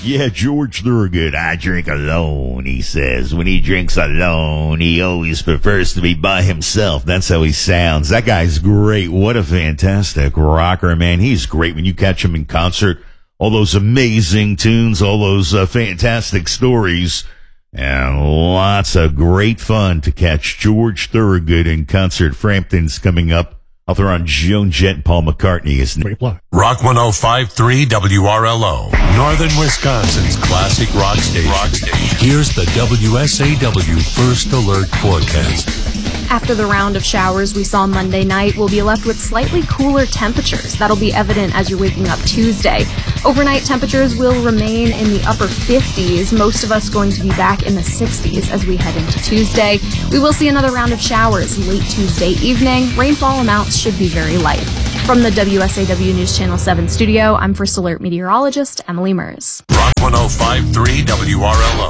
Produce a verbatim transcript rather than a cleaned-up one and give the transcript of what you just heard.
Yeah, George Thorogood, I drink alone, he says. When he drinks alone, he always prefers to be by himself. That's how he sounds. That guy's great. What a fantastic rocker, man. He's great when you catch him in concert. All those amazing tunes, all those uh, fantastic stories, and lots of great fun to catch George Thorogood in concert. Frampton's coming up. I'll throw on Joan Jett and Paul McCartney. Is Rock one oh five point three W R L O, Northern Wisconsin's classic rock station. Rock station. Here's the W S A W First Alert forecast. After the round of showers we saw Monday night, we'll be left with slightly cooler temperatures. That'll be evident as you're waking up Tuesday. Overnight temperatures will remain in the upper fifties, most of us going to be back in the sixties as we head into Tuesday. We will see another round of showers late Tuesday evening. Rainfall amounts should be very light. From the W S A W News Channel seven studio, I'm First Alert meteorologist Emily Mers. Rock one oh five point three W R L O.